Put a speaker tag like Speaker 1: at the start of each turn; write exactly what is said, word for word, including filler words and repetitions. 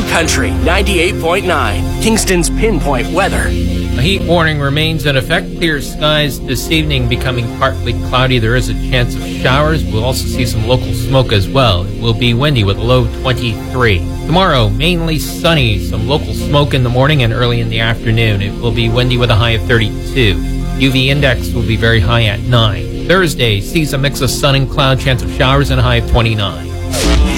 Speaker 1: Country ninety-eight point nine, Kingston's Pinpoint Weather.
Speaker 2: A heat warning remains in effect. Clear skies this evening, becoming partly cloudy. There is a chance of showers. We'll also see some local smoke as well. It will be windy with a low twenty-three. Tomorrow, mainly sunny. Some local smoke in the morning and early in the afternoon. It will be windy with a high of thirty-two. U V index will be very high at nine. Thursday sees a mix of sun and cloud, chance of showers and a high of twenty-nine.